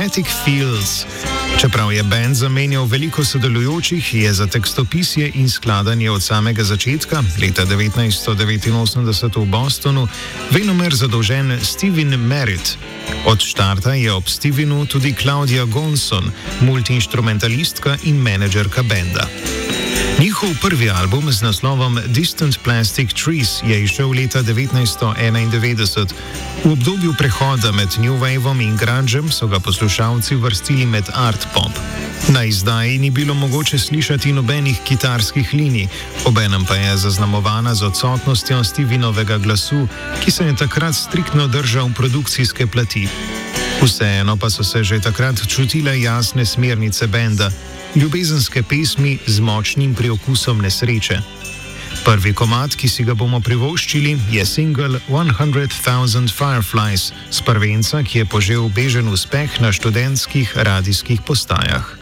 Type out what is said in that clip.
Magnetic Fields. Čeprav je band zamenjal veliko sodelujočih, je za tekstopisje in skladanje od samega začetka, leta 1989 v Bostonu, venomer zadolžen Steven Merritt. Od štarta je ob Stevenu tudi Claudia Gonson, multiinstrumentalistka in menedžerka benda. Njihov prvi album z naslovom Distant Plastic Trees je izšel leta 1991. V obdobju prehoda med New Waveom in grungeom so ga poslušalci vrstili med art pop. Na izdaji ni bilo mogoče slišati nobenih kitarskih linij, obenem pa je zaznamovana z odsotnostjo Stevenovega glasu, ki se je takrat striktno držal produkcijske plati. Vseeno pa so se že takrat čutile jasne smernice benda, ljubezenske pesmi z močnim priokusom nesreče. Prvi komad, ki si ga bomo privoščili, je single 100,000 Fireflies, s prvenca, ki je požel bežen uspeh na študentskih radijskih postajah.